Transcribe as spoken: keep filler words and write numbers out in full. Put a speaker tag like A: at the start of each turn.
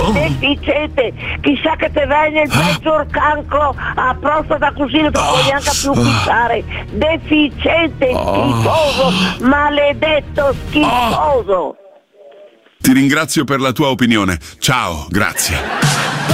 A: deficiente, chissà che te viene il peggior cancro a prostata così non ti puoi neanche più fissare, deficiente, schifoso, maledetto, schifoso.
B: Ti ringrazio per la tua opinione. Ciao, grazie.